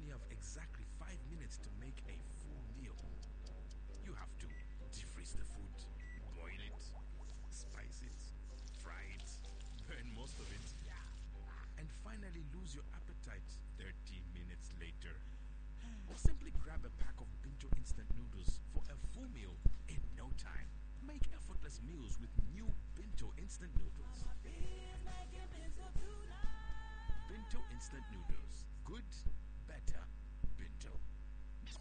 only have exactly 5 minutes to make a full meal. You have to defreeze the food, boil it, spice it, fry it, burn most of it, and finally lose your appetite 30 minutes later. Simply grab a pack of Binto instant noodles for a full meal in no time. Make effortless meals with new Binto instant noodles. Binto instant noodles. Good, better,